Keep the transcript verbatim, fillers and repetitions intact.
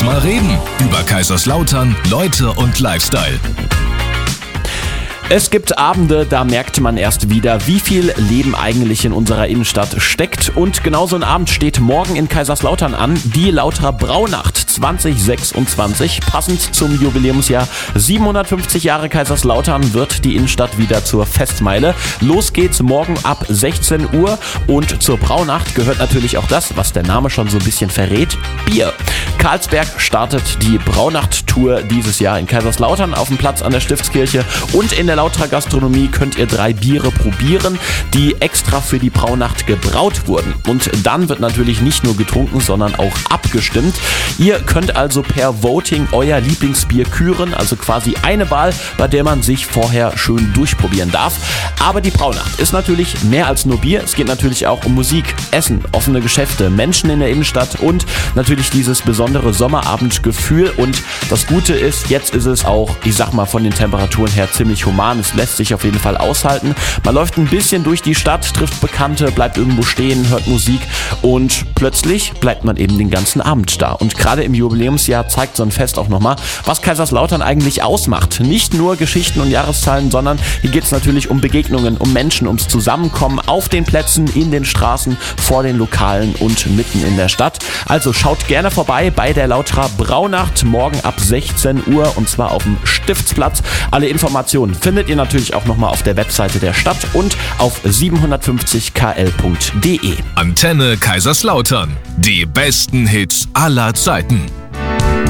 Lass mal reden über Kaiserslautern, Leute und Lifestyle. Es gibt Abende, da merkt man erst wieder, wie viel Leben eigentlich in unserer Innenstadt steckt. Und genau so ein Abend steht morgen in Kaiserslautern an, die Lauterer Braunacht zwanzig sechsundzwanzig. Passend zum Jubiläumsjahr siebenhundertfünfzig Jahre Kaiserslautern wird die Innenstadt wieder zur Festmeile. Los geht's morgen ab sechzehn Uhr und zur Braunacht gehört natürlich auch das, was der Name schon so ein bisschen verrät, Bier. Karlsberg startet die Braunacht-Tour dieses Jahr in Kaiserslautern auf dem Platz an der Stiftskirche und in der Lauterer Gastronomie könnt ihr drei Biere probieren, die extra für die Braunacht gebraut wurden. Und dann wird natürlich nicht nur getrunken, sondern auch abgestimmt. Ihr könnt also per Voting euer Lieblingsbier küren, also quasi eine Wahl, bei der man sich vorher schön durchprobieren darf. Aber die Braunacht ist natürlich mehr als nur Bier. Es geht natürlich auch um Musik, Essen, offene Geschäfte, Menschen in der Innenstadt und natürlich dieses besondere Sommerabendgefühl. Und das Gute ist, jetzt ist es auch, ich sag mal, von den Temperaturen her ziemlich human. Es lässt sich auf jeden Fall aushalten. Man läuft ein bisschen durch die Stadt, trifft Bekannte, bleibt irgendwo stehen, hört Musik und plötzlich bleibt man eben den ganzen Abend da. Und gerade im Jubiläumsjahr zeigt so ein Fest auch nochmal, was Kaiserslautern eigentlich ausmacht. Nicht nur Geschichten und Jahreszahlen, sondern hier geht es natürlich um Begegnungen, um Menschen, ums Zusammenkommen auf den Plätzen, in den Straßen, vor den Lokalen und mitten in der Stadt. Also schaut gerne vorbei bei der Lauterer Braunacht morgen ab sechzehn Uhr und zwar auf dem Stiftsplatz. Alle Informationen findet ihr natürlich auch nochmal auf der Webseite der Stadt und auf siebenhundertfünfzig k l punkt d e. Antenne Kaiserslautern. Die besten Hits aller Zeiten.